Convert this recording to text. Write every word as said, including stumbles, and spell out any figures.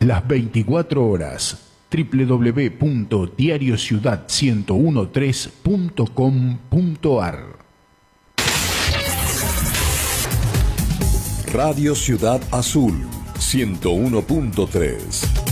las veinticuatro horas. doble u doble u doble u punto diario ciudad ciento trece punto com punto ar. Radio Ciudad Azul ciento uno punto tres.